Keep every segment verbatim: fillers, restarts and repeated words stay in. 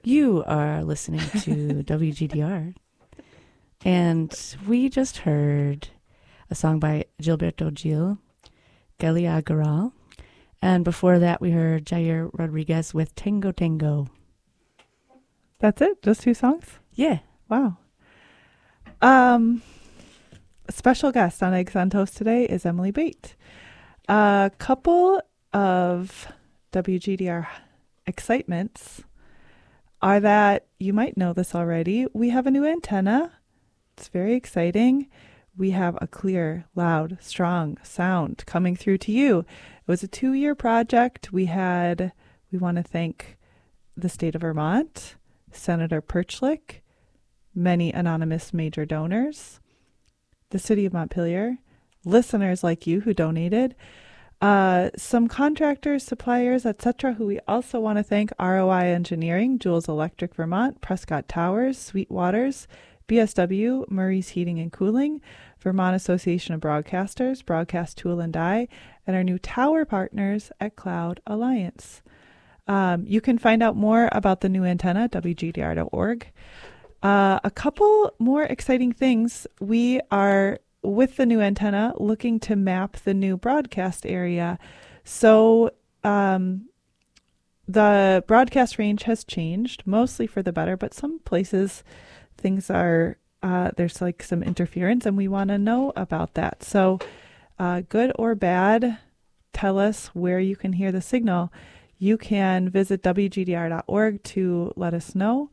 You are listening to W G D R. And we just heard a song by Gilberto Gil, Galia Garal. And before that, we heard Jair Rodriguez with Tango Tango. That's it? Just two songs? Yeah. Wow. Um, a special guest on Eggs on Toast today is Emily Bate. A couple of W G D R excitements are that you might know this already. We have a new antenna. It's very exciting. We have a clear, loud, strong sound coming through to you. It was a two-year project. We had, we want to thank the state of Vermont, Senator Perchlik, many anonymous major donors, the city of Montpelier, listeners like you who donated, uh, some contractors, suppliers, et cetera, who we also want to thank: R O I Engineering, Jules Electric Vermont, Prescott Towers, Sweet Waters, B S W, Murray's Heating and Cooling, Vermont Association of Broadcasters, Broadcast Tool and Die, and our new tower partners at Cloud Alliance. Um, you can find out more about the new antenna at W G D R dot org. Uh, a couple more exciting things. We are, with the new antenna, looking to map the new broadcast area. So um, the broadcast range has changed, mostly for the better, but some places things are, uh, there's like some interference, and we want to know about that. So uh, good or bad, tell us where you can hear the signal. You can visit W G D R dot org to let us know.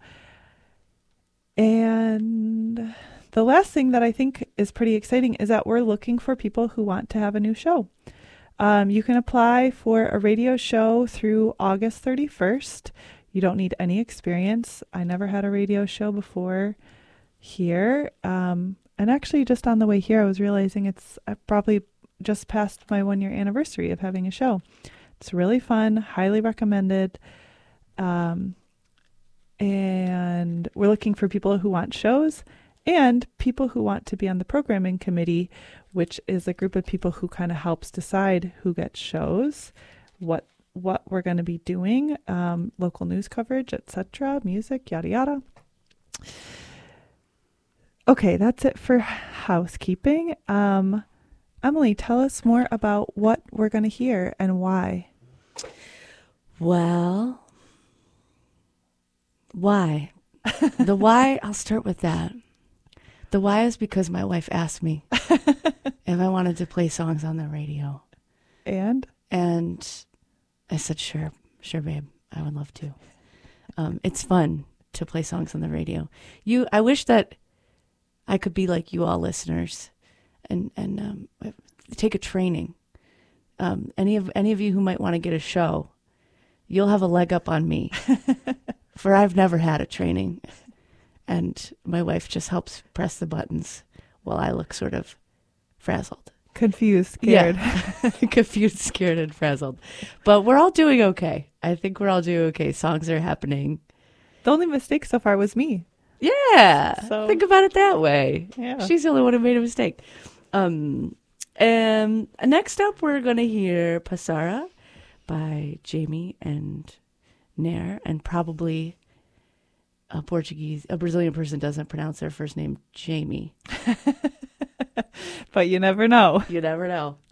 And the last thing that I think is pretty exciting is that we're looking for people who want to have a new show. Um, you can apply for a radio show through August thirty-first. You don't need any experience. I never had a radio show before here. Um, and actually, just on the way here, I was realizing it's uh, probably just past my one-year anniversary of having a show. It's really fun, highly recommended. Um, and we're looking for people who want shows and people who want to be on the programming committee, which is a group of people who kind of helps decide who gets shows, what what we're going to be doing, um, local news coverage, et cetera, music, yada, yada. Okay, that's it for housekeeping. Um, Emily, tell us more about what we're going to hear and why. Well, why? The why, I'll start with that. The why is because my wife asked me if I wanted to play songs on the radio. And? And I said, sure, sure, babe, I would love to. Um, it's fun to play songs on the radio. You, I wish that I could be like you all listeners and, and um, take a training. Um, any of any of you who might want to get a show, you'll have a leg up on me. For I've never had a training. And my wife just helps press the buttons while I look sort of frazzled. Confused, scared. Yeah. Confused, scared, and frazzled. But we're all doing okay. I think we're all doing okay. Songs are happening. The only mistake so far was me. Yeah. So, think about it that way. Yeah. She's the only one who made a mistake. Um, and next up, we're going to hear Passara by Jamie and Nair, and probably a Portuguese, a Brazilian person doesn't pronounce their first name Jamie. But you never know. You never know.